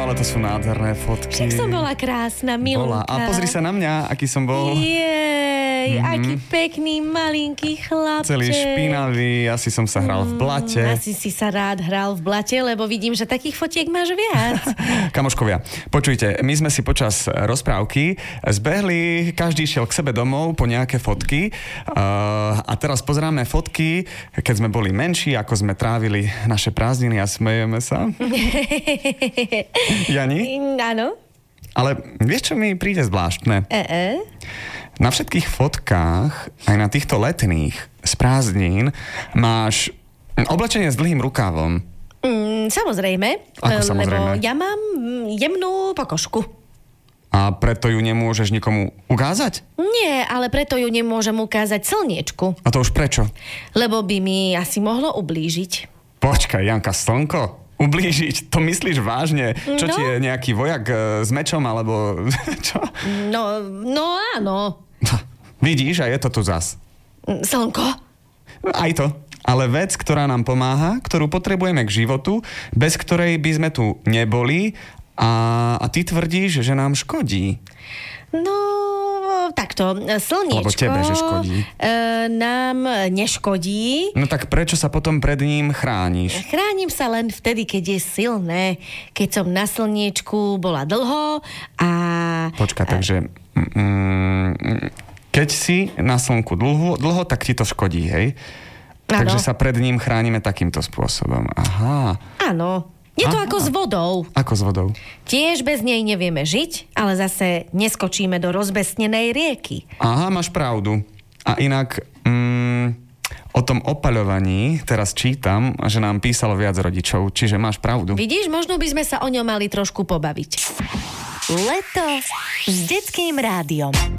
ale to sú nádherné fotky. Však som bola krásna, milúka. A pozri sa na mňa, aký som bol. Aký pekný, malinký chlapček. Celý špinavý, asi som sa hral v blate. Asi si sa rád hral v blate, lebo vidím, že takých fotiek máš viac. Kamoškovia, počujte, my sme si počas rozprávky zbehli, každý šiel k sebe domov po nejaké fotky a teraz pozeráme fotky, keď sme boli menší, ako sme trávili naše prázdniny a smejeme sa. Jani? Áno. Ale vieš, čo mi príde zvláštne? Na všetkých fotkách, aj na týchto letných z prázdnin, máš oblečenie s dlhým rukávom. Samozrejme. Ako samozrejme? Lebo ja mám jemnú pokožku. A preto ju nemôžeš nikomu ukázať? Nie, ale preto ju nemôžem ukázať slniečku. A to už prečo? Lebo by mi asi mohlo ublížiť. Počkaj, Janka, slnko? Ublížiť? To myslíš vážne? Čo ti je nejaký vojak s mečom, alebo čo? No áno. Vidíš, a je to tu zas. Slnko? Aj to. Ale vec, ktorá nám pomáha, ktorú potrebujeme k životu, bez ktorej by sme tu neboli a ty tvrdíš, že nám škodí. No, takto, slniečko Lebo tebe, že škodí. Nám neškodí. No tak prečo sa potom pred ním chrániš? Chránim sa len vtedy, keď je silné. Keď som na slniečku bola dlho a... Počkaj, takže... keď si na slnku dlho, tak ti to škodí, hej? Áno. Takže sa pred ním chránime takýmto spôsobom. Aha. Áno. Je to ako s vodou. Ako s vodou? Tiež bez nej nevieme žiť, ale zase neskočíme do rozbesnenej rieky. Aha, máš pravdu. A inak o tom opaľovaní teraz čítam, že nám písalo viac rodičov, čiže máš pravdu. Vidíš, možno by sme sa o ňom mali trošku pobaviť. Leto s Detským rádiom.